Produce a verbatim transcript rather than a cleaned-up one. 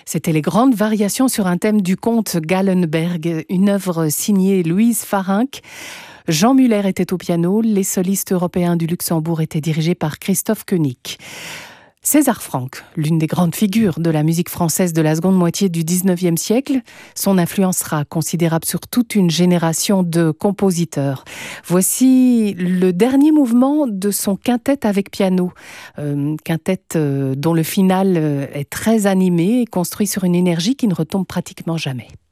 C'était les grandes variations sur un thème du comte Gallenberg, une œuvre signée Louise Farinck. Jean Muller était au piano, les solistes européens du Luxembourg étaient dirigés par Christophe Koenig. César Franck, l'une des grandes figures de la musique française de la seconde moitié du dix-neuvième siècle, son influence sera considérable sur toute une génération de compositeurs. Voici le dernier mouvement de son quintet avec piano, euh, quintet euh, dont le final est très animé et construit sur une énergie qui ne retombe pratiquement jamais.